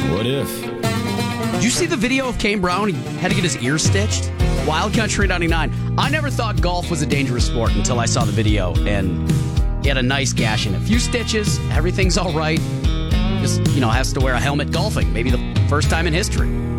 What if? Did you see the video of Kane Brown? He had to get his ear stitched. Wild Country 99. I never thought golf was a dangerous sport until I saw the video, and he had a nice gash in it. A few stitches, everything's all right. Just, has to wear a helmet golfing. Maybe the first time in history.